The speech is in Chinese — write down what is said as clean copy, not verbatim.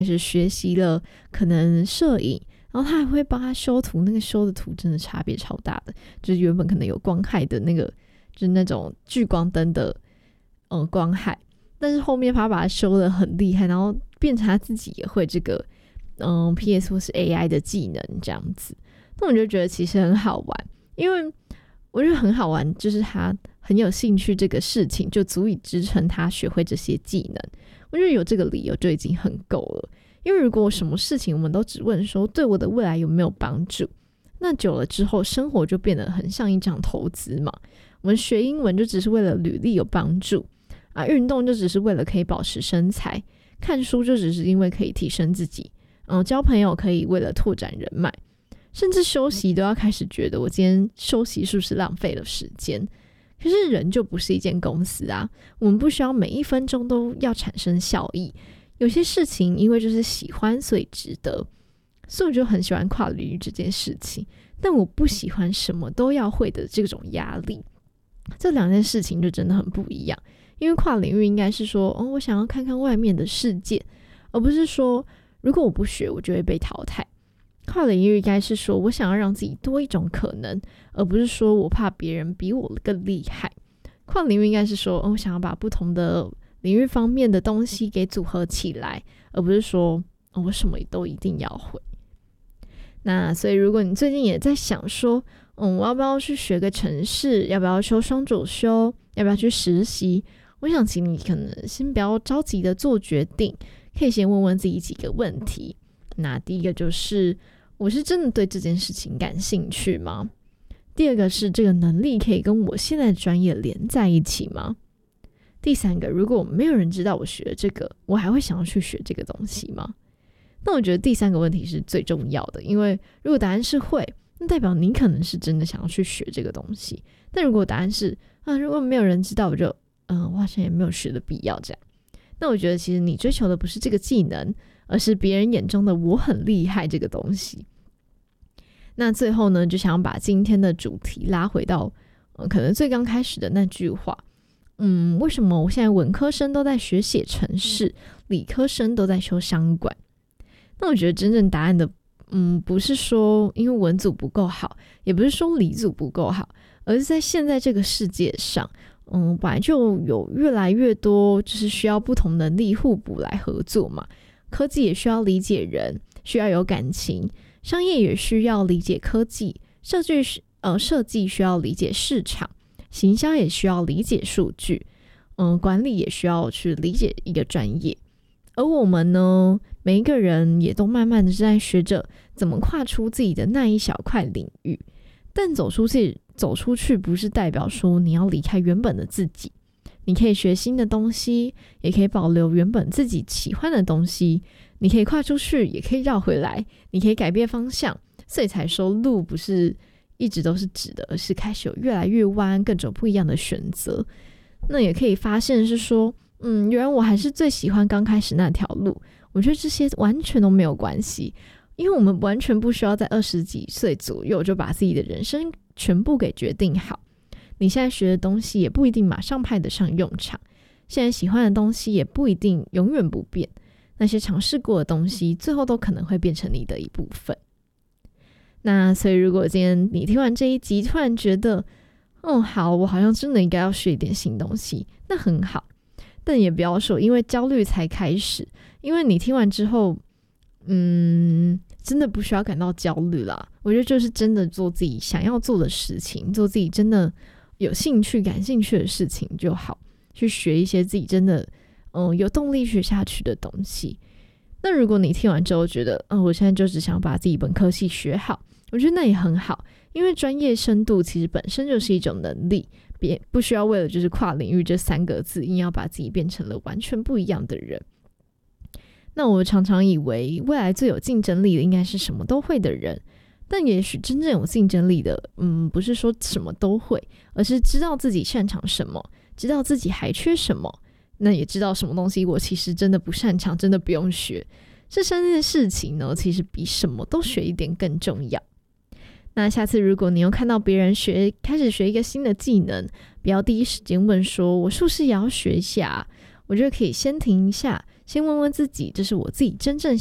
是学习了可能摄影，然后他还会帮他修图，那个修的图真的差别超大的，就是原本可能有光害的那个，就是那种聚光灯的光害，但是后面他把它修得很厉害，然后变成他自己也会这个PS 或是 AI 的技能这样子。那我就觉得其实很好玩，因为我觉得很好玩，就是他很有兴趣这个事情就足以支撑他学会这些技能。我觉得有这个理由就已经很够了，因为如果什么事情我们都只问说对我的未来有没有帮助，那久了之后生活就变得很像一场投资嘛。我们学英文就只是为了履历有帮助啊，运动就只是为了可以保持身材，看书就只是因为可以提升自己，交朋友可以为了拓展人脉，甚至休息都要开始觉得我今天休息是不是浪费了时间。可是人就不是一间公司啊，我们不需要每一分钟都要产生效益，有些事情因为就是喜欢所以值得，所以我就很喜欢跨领域这件事情，但我不喜欢什么都要会的这种压力。这两件事情就真的很不一样，因为跨领域应该是说我想要看看外面的世界，而不是说如果我不学我就会被淘汰。跨领域应该是说我想要让自己多一种可能，而不是说我怕别人比我更厉害。跨领域应该是说我想要把不同的领域方面的东西给组合起来，而不是说我什么都一定要会。那所以如果你最近也在想说我要不要去学个程式，要不要修双主修，要不要去实习，我想请你可能先不要着急的做决定，可以先问问自己几个问题。那第一个就是我是真的对这件事情感兴趣吗？第二个是这个能力可以跟我现在的专业连在一起吗？第三个，如果没有人知道我学了这个，我还会想要去学这个东西吗？那我觉得第三个问题是最重要的，因为如果答案是会，那代表你可能是真的想要去学这个东西。但如果答案是如果没有人知道，我就我好像也没有学的必要这样。那我觉得其实你追求的不是这个技能，而是别人眼中的我很厉害这个东西。那最后呢，就想把今天的主题拉回到可能最刚开始的那句话，为什么我现在文科生都在学写程式，理科生都在修商管？那我觉得真正答案的不是说因为文组不够好，也不是说理组不够好，而是在现在这个世界上本来就有越来越多就是需要不同能力互补来合作嘛。科技也需要理解人，需要有感情，商业也需要理解科技，设计需要理解市场，行销也需要理解数据，管理也需要去理解一个专业。而我们呢，每一个人也都慢慢的在学着怎么跨出自己的那一小块领域，但走出去不是代表说你要离开原本的自己，你可以学新的东西，也可以保留原本自己喜欢的东西，你可以跨出去，也可以绕回来，你可以改变方向。所以才说路不是一直都是直的，而是开始有越来越弯，各种不一样的选择。那也可以发现是说原来我还是最喜欢刚开始那条路。我觉得这些完全都没有关系，因为我们完全不需要在20几岁左右就把自己的人生全部给决定好。你现在学的东西也不一定马上派得上用场，现在喜欢的东西也不一定永远不变，那些尝试过的东西最后都可能会变成你的一部分。那所以如果今天你听完这一集突然觉得好，我好像真的应该要学一点新东西，那很好，但也不要说因为焦虑才开始，因为你听完之后真的不需要感到焦虑啦。我觉得就是真的做自己想要做的事情，做自己真的有兴趣感兴趣的事情就好，去学一些自己真的有动力学下去的东西。那如果你听完之后觉得我现在就只想把自己本科系学好，我觉得那也很好，因为专业深度其实本身就是一种能力，不需要为了就是跨领域这3个字硬要把自己变成了完全不一样的人。那我常常以为未来最有竞争力的应该是什么都会的人，但也许真正有竞争力的不是说什么都会，而是知道自己擅长什么，知道自己还缺什么，那也知道什么东西我其实真的不擅长，真的不用学。这3件事情呢，其实比什么都学一点更重要。那下次如果你又看到别人开始学一个新的技能，不要第一时间问说我是不是也要学一下，我觉得可以先停一下， 先问问自己，这是我自己真正